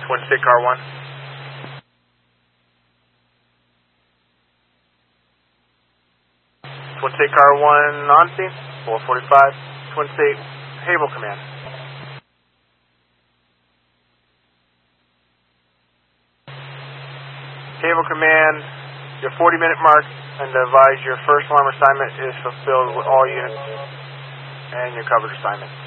Twin State Car 1. Twin State Car 1 on scene, 445. Twin State Havel Command. Havel Command, your 40-minute mark, and advise your first alarm assignment is fulfilled with all units and your coverage assignment.